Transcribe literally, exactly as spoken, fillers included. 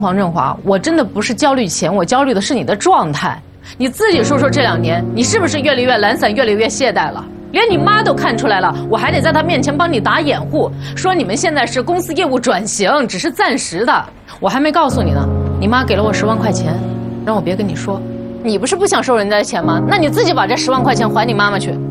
黄振华，我真的不是焦虑钱，我焦虑的是你的状态。你自己说说，这两年你是不是越来越懒散，越来越懈怠了？连你妈都看出来了，我还得在她面前帮你打掩护，说你们现在是公司业务转型，只是暂时的。我还没告诉你呢，你妈给了我十万块钱，让我别跟你说。你不是不想收人家的钱吗？那你自己把这十万块钱还你妈妈去。